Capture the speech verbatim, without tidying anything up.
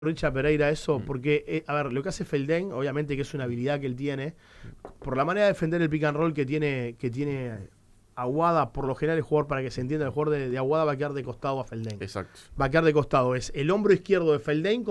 Richard Pereira eso, Mm. porque, eh, a ver, lo que hace Feldén, obviamente que es una habilidad que él tiene, por la manera de defender el pick and roll que tiene, que tiene Aguada, por lo general el jugador, para que se entienda, el jugador de, de Aguada va a quedar de costado a Feldén. Exacto. Va a quedar de costado, es el hombro izquierdo de Feldén